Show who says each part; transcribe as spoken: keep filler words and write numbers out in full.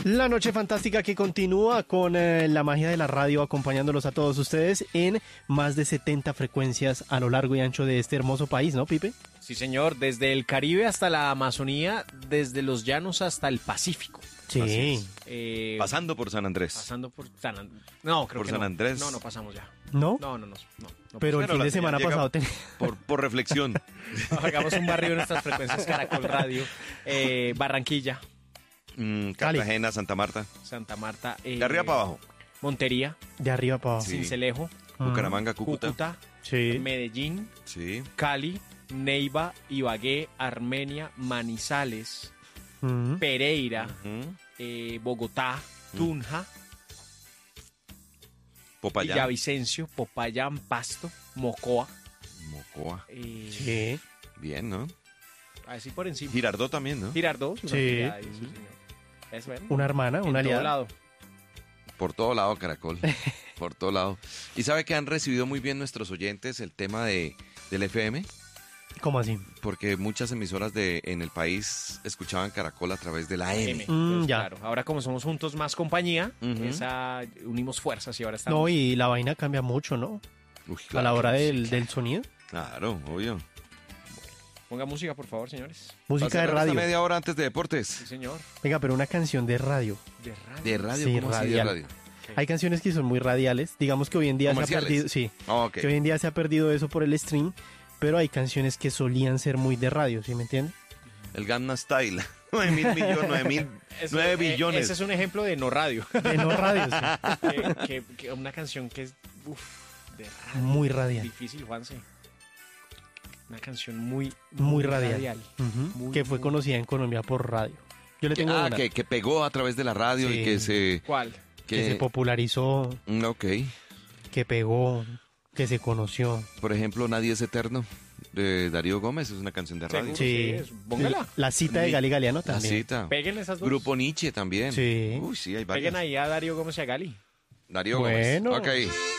Speaker 1: La noche fantástica que continúa con eh, la magia de la radio acompañándolos a todos ustedes en más de setenta frecuencias a lo largo y ancho de este hermoso país, ¿no, Pipe?
Speaker 2: Sí, señor, desde el Caribe hasta la Amazonía, desde los llanos hasta el Pacífico.
Speaker 1: Sí.
Speaker 2: Eh,
Speaker 3: Pasando por San Andrés.
Speaker 2: pasando por San Andrés. No, creo
Speaker 3: Por
Speaker 2: que
Speaker 3: San
Speaker 2: no.
Speaker 3: Andrés.
Speaker 2: No, no pasamos ya.
Speaker 1: ¿No?
Speaker 2: No, no, no. no, no
Speaker 1: Pero el
Speaker 3: Pero
Speaker 1: fin
Speaker 3: la
Speaker 1: de semana
Speaker 3: señal llega
Speaker 1: pasado... ten-
Speaker 3: Por, por reflexión.
Speaker 2: Hagamos un barrio en nuestras frecuencias Caracol Radio. Eh, Barranquilla,
Speaker 3: Mm,
Speaker 1: Cali.
Speaker 3: Cartagena, Santa Marta.
Speaker 2: Santa Marta. eh,
Speaker 3: De arriba para abajo.
Speaker 2: Montería,
Speaker 1: De arriba para abajo.
Speaker 3: Sí.
Speaker 2: Cincelejo,
Speaker 1: Mm.
Speaker 3: Bucaramanga, Cúcuta.
Speaker 2: Cúcuta,
Speaker 1: Sí.
Speaker 2: Medellín,
Speaker 3: Sí.
Speaker 2: Cali, Neiva, Ibagué, Armenia, Manizales,
Speaker 1: Mm.
Speaker 2: Pereira,
Speaker 3: Ujú.
Speaker 2: eh, Bogotá, Tunja,
Speaker 3: Popayán.
Speaker 2: Villavicencio, Popayán, Pasto, Mocoa.
Speaker 3: Mocoa.
Speaker 2: Eh,
Speaker 1: Sí.
Speaker 3: Bien, ¿no?
Speaker 2: Así por encima.
Speaker 3: Girardot también, ¿no?
Speaker 2: Girardot. su
Speaker 1: Sí.
Speaker 2: tranquilidad, sí, señor. Eso es.
Speaker 1: Una hermana,
Speaker 2: En
Speaker 1: una
Speaker 2: todo
Speaker 1: aliada.
Speaker 2: lado.
Speaker 3: Por todo lado, Caracol. Por todo lado. ¿Y sabe que han recibido muy bien nuestros oyentes el tema de del F M?
Speaker 1: ¿Cómo así?
Speaker 3: Porque muchas emisoras de en el país escuchaban Caracol a través de la M.
Speaker 2: M.
Speaker 1: Mm,
Speaker 2: Entonces,
Speaker 1: ya.
Speaker 2: Claro, ahora como somos juntos más compañía,
Speaker 3: Ujú.
Speaker 2: esa unimos fuerzas y ahora estamos.
Speaker 1: No, y la vaina cambia mucho, ¿no?
Speaker 3: Uy,
Speaker 1: A
Speaker 3: claro
Speaker 1: la hora
Speaker 3: que sí,
Speaker 1: del,
Speaker 3: claro.
Speaker 1: del sonido.
Speaker 3: Claro, obvio.
Speaker 2: Ponga música, por favor, señores.
Speaker 1: Música de
Speaker 3: Para cerrar esta
Speaker 1: radio.
Speaker 3: media hora antes de
Speaker 2: Sí,
Speaker 3: deportes.
Speaker 2: señor.
Speaker 1: Venga, pero una canción de radio.
Speaker 2: De radio.
Speaker 3: De radio,
Speaker 1: Sí,
Speaker 3: ¿cómo así de
Speaker 1: radial.
Speaker 3: radio?
Speaker 1: Hay canciones que son muy radiales. Digamos que hoy en día se ha
Speaker 3: ¿Comerciales?
Speaker 1: perdido, sí,
Speaker 3: Ah, ok.
Speaker 1: que hoy en día se ha perdido eso por el stream, pero hay canciones que solían ser muy de radio, ¿sí me entiendes?
Speaker 3: El Gangnam Style. nueve mil millones, nueve mil,
Speaker 2: Eso-
Speaker 3: nueve
Speaker 2: eh,
Speaker 3: billones.
Speaker 2: Ese es un ejemplo de no radio.
Speaker 1: De no radio, sí.
Speaker 2: que, que- que una canción que es uf, de radio.
Speaker 1: Muy radial.
Speaker 2: Difícil, Juanse. Una canción muy,
Speaker 1: Muy radial. Ujú.
Speaker 2: Muy,
Speaker 1: que fue
Speaker 2: muy-
Speaker 1: conocida en Colombia por radio. Yo le
Speaker 3: Que-
Speaker 1: tengo
Speaker 3: ah,
Speaker 1: una
Speaker 3: que, que pegó a través de la radio
Speaker 1: Sí.
Speaker 3: y que se...
Speaker 2: ¿Cuál?
Speaker 1: que
Speaker 3: Que,
Speaker 1: se popularizó,
Speaker 3: Mm, ok.
Speaker 1: que pegó, que se conoció.
Speaker 3: Por ejemplo, Nadie es Eterno, de Darío Gómez, es una canción de radio.
Speaker 2: Seguro.
Speaker 1: Sí.
Speaker 2: es- póngala.
Speaker 1: La cita de Gali Galeano
Speaker 3: La
Speaker 1: también.
Speaker 3: cita.
Speaker 2: Peguen esas dos.
Speaker 3: Grupo Nietzsche también.
Speaker 1: Sí.
Speaker 3: Uy, sí, hay
Speaker 2: Peguen
Speaker 3: varias.
Speaker 2: ahí a Darío Gómez y a Gali.
Speaker 3: Darío
Speaker 1: Bueno.
Speaker 3: Gómez. Ok.